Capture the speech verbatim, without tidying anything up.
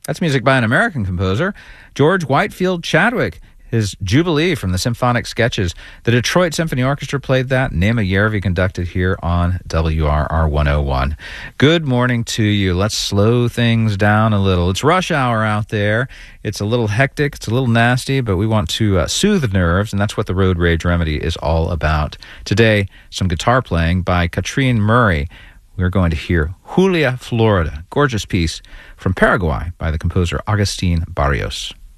That's music by an American composer, George Whitefield Chadwick. His Jubilee from the Symphonic Sketches. The Detroit Symphony Orchestra played that. Nema Yervi conducted here on W R R one oh one. Good morning to you. Let's slow things down a little. It's rush hour out there. It's a little hectic. It's a little nasty, but we want to uh, soothe nerves, and that's what the Road Rage Remedy is all about. Today, some guitar playing by Katrine Murray. We're going to hear Julia Florida, gorgeous piece from Paraguay by the composer Agustin Barrios.